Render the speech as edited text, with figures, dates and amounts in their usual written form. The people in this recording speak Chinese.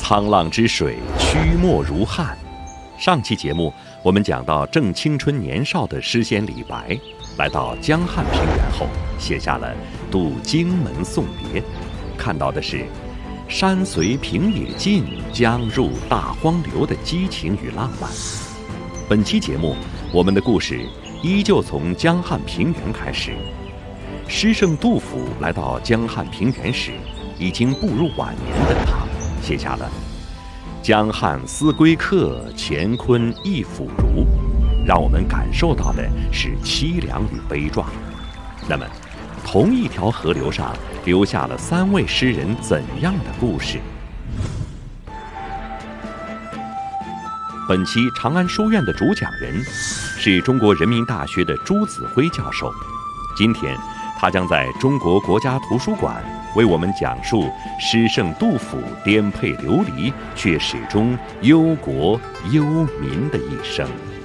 沧浪之水，曲墨如汉。上期节目我们讲到，正青春年少的诗仙李白，来到江汉平原后，写下了《渡荆门送别》，看到的是山随平野尽，江入大荒流的激情与浪漫。本期节目，我们的故事依旧从江汉平原开始。诗圣杜甫来到江汉平原时，已经步入晚年的他，写下了“江汉思归客，乾坤亦复如”，让我们感受到的是凄凉与悲壮。那么，同一条河流上留下了3位诗人怎样的故事？本期长安书院的主讲人是中国人民大学的朱子辉教授。今天，他将在中国国家图书馆为我们讲述诗圣杜甫颠沛流离却始终忧国忧民的一生。